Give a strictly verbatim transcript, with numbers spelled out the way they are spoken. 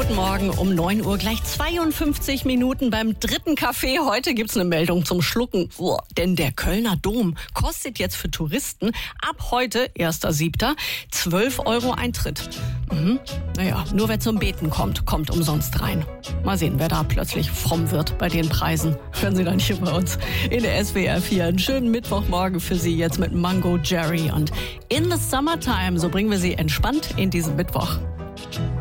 Guten Morgen um neun Uhr, gleich zweiundfünfzig Minuten beim dritten Kaffee. Heute gibt's eine Meldung zum Schlucken. Boah, denn der Kölner Dom kostet jetzt für Touristen ab heute, erster siebter zwölf Euro Eintritt. Mhm. Naja, nur wer zum Beten kommt, kommt umsonst rein. Mal sehen, wer da plötzlich fromm wird bei den Preisen. Hören Sie dann hier bei uns in der S W R vier. Einen schönen Mittwochmorgen für Sie jetzt mit Mango Jerry und In the Summertime. So bringen wir Sie entspannt in diesen Mittwoch.